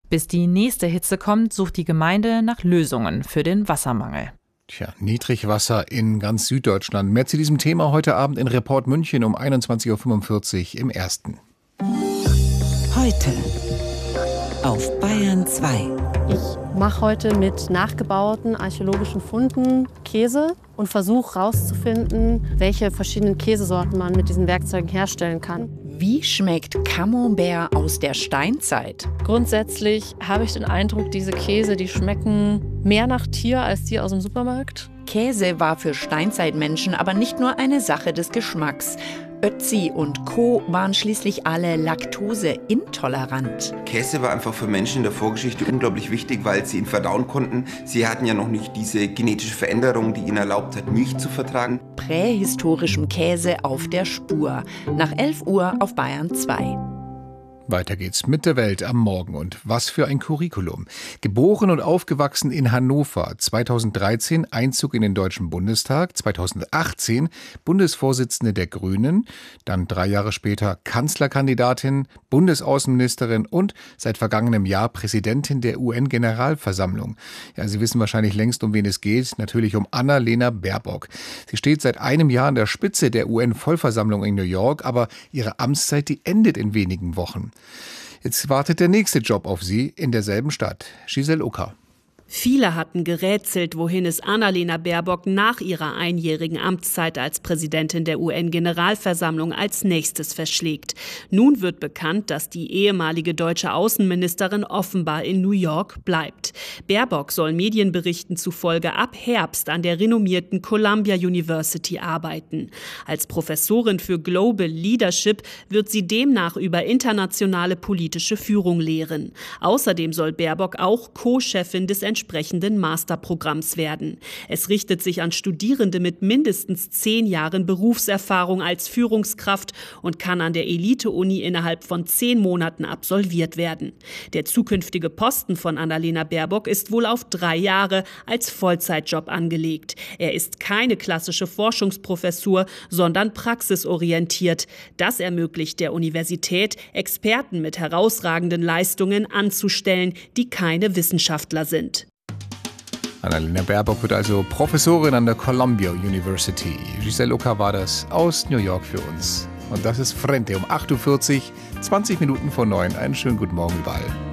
Bis die nächste Hitze kommt, sucht die Gemeinde nach Lösungen für den Wassermangel. Tja, Niedrigwasser in ganz Süddeutschland. Mehr zu diesem Thema heute Abend in Report München um 21.45 Uhr im Ersten. Heute auf Bayern 2. Ich mache heute mit nachgebauten archäologischen Funden Käse und versuche herauszufinden, welche verschiedenen Käsesorten man mit diesen Werkzeugen herstellen kann. Wie schmeckt Camembert aus der Steinzeit? Grundsätzlich habe ich den Eindruck, diese Käse, die schmecken mehr nach Tier als die aus dem Supermarkt. Käse war für Steinzeitmenschen aber nicht nur eine Sache des Geschmacks. Ötzi und Co. waren schließlich alle laktoseintolerant. Käse war einfach für Menschen in der Vorgeschichte unglaublich wichtig, weil sie ihn verdauen konnten. Sie hatten ja noch nicht diese genetische Veränderung, die ihnen erlaubt hat, Milch zu vertragen. Prähistorischem Käse auf der Spur. Nach 11 Uhr auf Bayern 2. Weiter geht's mit der Welt am Morgen und was für ein Curriculum. Geboren und aufgewachsen in Hannover, 2013 Einzug in den Deutschen Bundestag, 2018 Bundesvorsitzende der Grünen, dann 3 Jahre später Kanzlerkandidatin, Bundesaußenministerin und seit vergangenem Jahr Präsidentin der UN-Generalversammlung. Ja, Sie wissen wahrscheinlich längst, um wen es geht, natürlich um Annalena Baerbock. Sie steht seit einem Jahr an der Spitze der UN-Vollversammlung in New York, aber ihre Amtszeit, die endet in wenigen Wochen. Jetzt wartet der nächste Job auf sie in derselben Stadt. Giselle Ucker. Viele hatten gerätselt, wohin es Annalena Baerbock nach ihrer einjährigen Amtszeit als Präsidentin der UN-Generalversammlung als nächstes verschlägt. Nun wird bekannt, dass die ehemalige deutsche Außenministerin offenbar in New York bleibt. Baerbock soll Medienberichten zufolge ab Herbst an der renommierten Columbia University arbeiten. Als Professorin für Global Leadership wird sie demnach über internationale politische Führung lehren. Außerdem soll Baerbock auch Co-Chefin des entsprechenden Masterprogramms werden. Es richtet sich an Studierende mit mindestens 10 Jahren Berufserfahrung als Führungskraft und kann an der Elite-Uni innerhalb von 10 Monaten absolviert werden. Der zukünftige Posten von Annalena Baerbock ist wohl auf 3 Jahre als Vollzeitjob angelegt. Er ist keine klassische Forschungsprofessur, sondern praxisorientiert. Das ermöglicht der Universität, Experten mit herausragenden Leistungen anzustellen, die keine Wissenschaftler sind. Annalena Baerbock wird also Professorin an der Columbia University. Giselle Ucker war das aus New York für uns. Und das ist Frente um 8.40 Uhr, 20 Minuten vor 9. Einen schönen guten Morgen überall.